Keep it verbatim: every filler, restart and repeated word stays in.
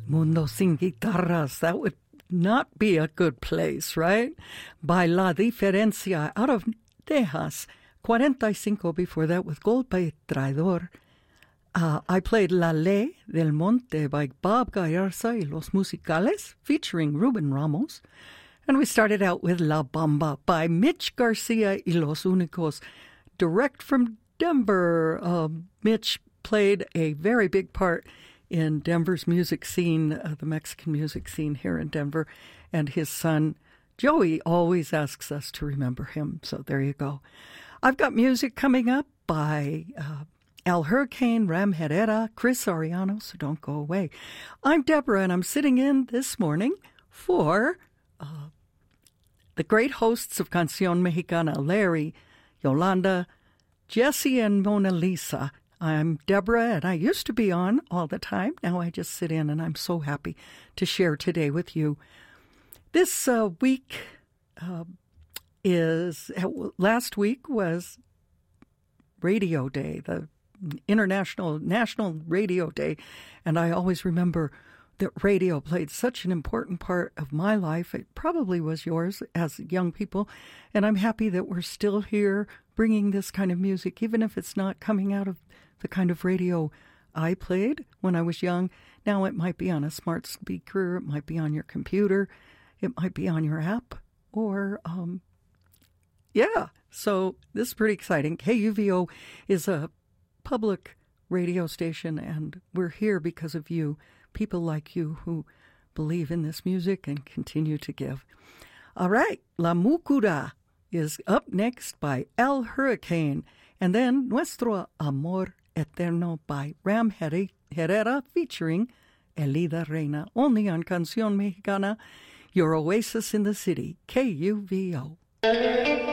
Mundo Sin Guitarras. That would not be a good place, right? By La Diferencia out of Texas. forty-five before that with Golpe Traidor. Uh, I played La Ley del Monte by Bob Gallarza y Los Musicales, featuring Ruben Ramos. And we started out with La Bamba by Mitch Garcia y Los Únicos, direct from Denver. Uh, Mitch played a very big part in Denver's music scene, uh, the Mexican music scene here in Denver. And his son, Joey, always asks us to remember him. So there you go. I've got music coming up by uh, El Hurricane, Ram Herrera, Chris Ariano, so don't go away. I'm Deborah, and I'm sitting in this morning for uh, the great hosts of Canción Mexicana, Larry, Yolanda, Jesse, and Mona Lisa. I'm Deborah, and I used to be on all the time. Now I just sit in, and I'm so happy to share today with you. This uh, week uh, is, last week was Radio Day, the International National Radio Day, and I always remember that radio played such an important part of my life. It probably was yours as young people, and I'm happy that we're still here bringing this kind of music, even if it's not coming out of the kind of radio I played when I was young. Now it might be on a smart speaker, it might be on your computer, it might be on your app, or, um, yeah, so this is pretty exciting. K U V O is a public radio station, and we're here because of you, people like you who believe in this music and continue to give. All right, La Mucura is up next by El Hurricane, and then Nuestro Amor Eterno by Ram Herrera featuring Elida Reina, only on Canción Mexicana, your oasis in the city, K U V O.